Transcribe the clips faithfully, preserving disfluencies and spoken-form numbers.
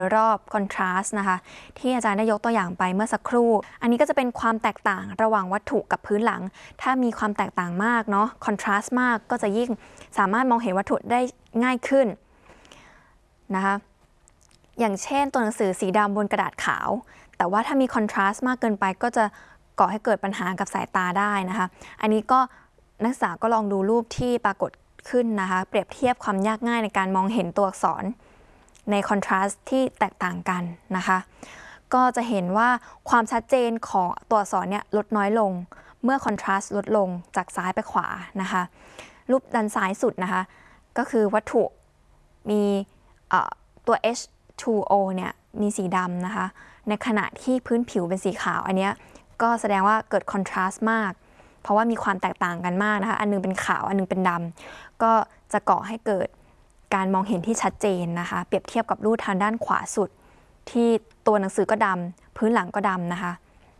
รอบคอนทราสต์นะคะที่อาจารย์ได้ยกตัวอย่างไปเมื่อสักครู่อันนี้ก็จะเป็นความแตกต่างระหว่างวัตถุกับพื้นหลังถ้ามีความแตกต่างมากเนาะคอนทราสต์มากก็จะยิ่งสามารถมองเห็นวัตถุได้ง่ายขึ้นนะคะอย่างเช่นตัวหนังสือสีดำบนกระดาษขาวแต่ว่าถ้ามีคอนทราสต์มากเกินไปก็จะก่อให้เกิดปัญหากับสายตาได้นะคะอันนี้ก็นักศึกษาก็ลองดูรูปที่ปรากฏขึ้นนะคะเปรียบเทียบความยากง่ายในการมองเห็นตัวอักษรในคอนทราสต์ที่แตกต่างกันนะคะก็จะเห็นว่าความชัดเจนของตัวอักษรเนี่ยลดน้อยลงเมื่อคอนทราสต์ลดลงจากซ้ายไปขวานะคะรูปด้านซ้ายสุดนะคะก็คือวัตถุมีตัว เอช ทู โอ เนี่ยมีสีดำนะคะในขณะที่พื้นผิวเป็นสีขาวอันนี้ก็แสดงว่าเกิดคอนทราสต์มากเพราะว่ามีความแตกต่างกันมากนะคะอันนึงเป็นขาวอันนึงเป็นดำก็จะก่อให้เกิดการมองเห็นที่ชัดเจนนะคะเปรียบเทียบกับรูปทางด้านขวาสุดที่ตัวหนังสือก็ดำพื้นหลังก็ดำนะคะ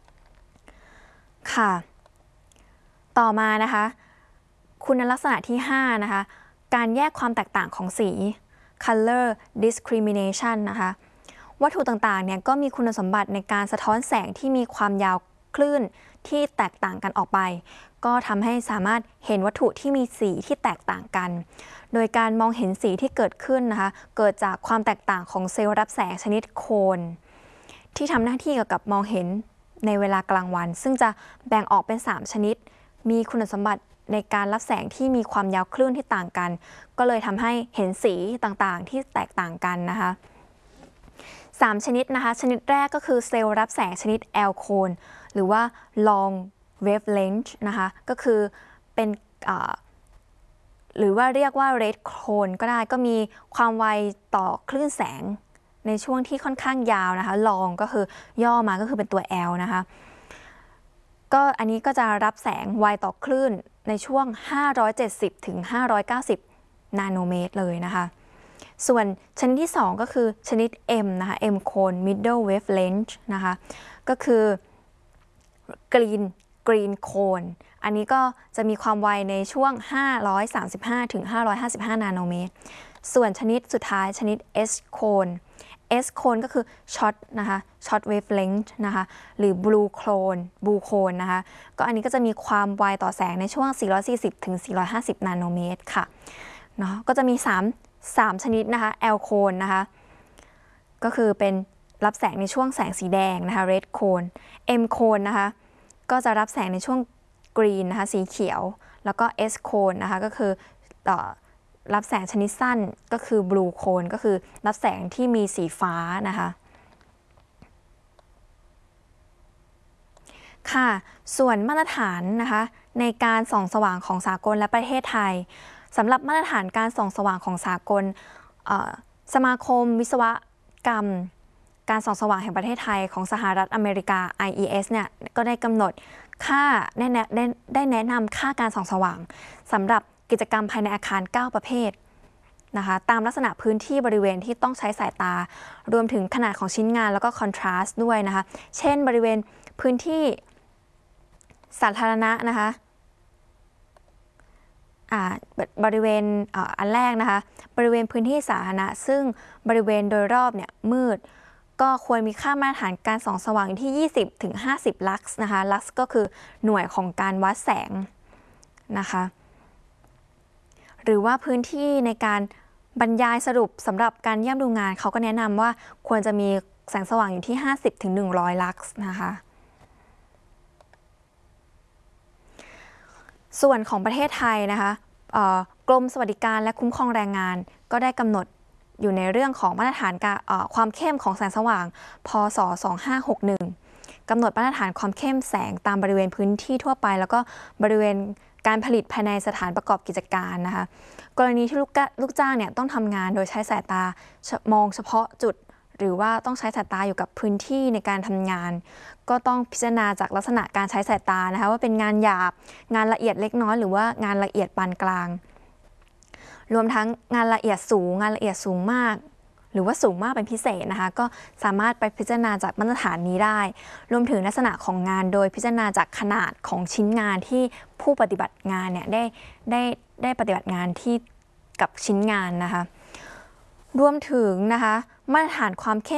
ค่ะต่อมานะคะคุณลักษณะที่ห้านะคะการแยกความแตกต่างของสี color discrimination นะคะวัตถุต่างๆเนี่ยก็มีคุณสมบัติในการสะท้อนแสงที่มีความยาวคลื่นที่แตกต่างกันออกไปก็ทำให้สามารถเห็นวัตถุที่มีสีที่แตกต่างกันโดยการมองเห็นสีที่เกิดขึ้นนะคะเกิดจากความแตกต่างของเซลล์รับแสงชนิดโคนที่ทำหน้าที่เกี่ยวกับมองเห็นในเวลากลางวันซึ่งจะแบ่งออกเป็นสามชนิดมีคุณสมบัติในการรับแสงที่มีความยาวคลื่นที่ต่างกันก็เลยทำให้เห็นสีต่างๆที่แตกต่างกันนะคะสามชนิดนะคะชนิดแรกก็คือเซลล์รับแสงชนิดแอลโคนหรือว่า long wavelength นะคะก็คือเป็นหรือว่าเรียกว่า red cone ก็ได้ก็มีความไวต่อคลื่นแสงในช่วงที่ค่อนข้างยาวนะคะ long ก็คือย่อมาก็คือเป็นตัว L นะคะก็อันนี้ก็จะรับแสงไวต่อคลื่นในช่วงห้าร้อยเจ็ดสิบถึงห้าร้อยเก้าสิบนาโนเมตรเลยนะคะส่วนชนิดที่สองก็คือชนิด M นะคะ M cone middle wavelength นะคะก็คือ green green cone อันนี้ก็จะมีความไวในช่วงห้าร้อยสามสิบห้าถึงห้าร้อยห้าสิบห้านาโนเมตรส่วนชนิดสุดท้ายชนิด S cone S cone ก็คือ short นะคะ short wavelength นะคะหรือ blue cone blue cone นะคะก็อันนี้ก็จะมีความไวต่อแสงในช่วงสี่ร้อยสี่สิบถึงสี่ร้อยห้าสิบนาโนเมตรค่ะเนาะก็จะมี3 3ชนิดนะคะ L cone นะคะก็คือเป็นรับแสงในช่วงแสงสีแดงนะคะ red cone M cone นะคะก็จะรับแสงในช่วง green นะคะสีเขียวแล้วก็ S cone นะคะก็คือต่อรับแสงชนิดสั้นก็คือ blue cone ก็คือรับแสงที่มีสีฟ้านะคะค่ะส่วนมาตรฐานนะคะในการส่องสว่างของสากลและประเทศไทยสำหรับมาตรฐานการส่องสว่างของสากลสมาคมวิศวกรรมการส่องสว่างแห่งประเทศไทยของสหรัฐอเมริกา ไอ อี เอส เนี่ยก็ได้กำหนดค่าได้แนะได้แนะนำค่าการส่องสว่างสำหรับกิจกรรมภายในอาคารเก้าประเภทนะคะตามลักษณะพื้นที่บริเวณที่ต้องใช้สายตารวมถึงขนาดของชิ้นงานแล้วก็คอนทราสต์ด้วยนะคะเช่นบริเวณพื้นที่สาธารณะนะคะบริเวณอันแรกนะคะบริเวณพื้นที่สาธารณะซึ่งบริเวณโดยรอบเนี่ยมืดก็ควรมีค่ามาตรฐานการส่องสว่างที่ ยี่สิบถึงห้าสิบ ลักซ์นะคะลักซ์ก็คือหน่วยของการวัดแสงนะคะหรือว่าพื้นที่ในการบรรยายสรุปสำหรับการเยี่ยมดูงานเขาก็แนะนำว่าควรจะมีแสงสว่างอยู่ที่ ห้าสิบถึงหนึ่งร้อย ลักซ์นะคะส่วนของประเทศไทยนะคะกรมสวัสดิการและคุ้มครองแรงงานก็ได้กำหนดอยู่ในเรื่องของมาตรฐานความเข้มของแสงสว่างพ.ศ. สองพันห้าร้อยหกสิบเอ็ดกำหนดมาตรฐานความเข้มแสงตามบริเวณพื้นที่ทั่วไปแล้วก็บริเวณการผลิตภายในสถานประกอบกิจการนะคะกรณีที่ลูกจ้างเนี่ยต้องทำงานโดยใช้สายตามองเฉพาะจุดหรือว่าต้องใช้สายตาอยู่กับพื้นที่ในการทำงานก็ต้องพิจารณาจากลักษณะการใช้สายตานะคะว่าเป็นงานหยาบงานละเอียดเล็กน้อยหรือว่างานละเอียดปานกลางรวมทั้งงานละเอียดสูงงานละเอียดสูงมากหรือว่าสูงมากเป็นพิเศษนะคะก็สามารถไปพิจารณาจากมาตรฐานนี้ได้รวมถึงลักษณะของงานโดยพิจารณาจากขนาดของชิ้นงานที่ผู้ปฏิบัติงานเนี่ยได้ได้ได้ปฏิบัติงานที่กับชิ้นงานนะคะรวมถึงนะคะมาตรฐานความเข้ม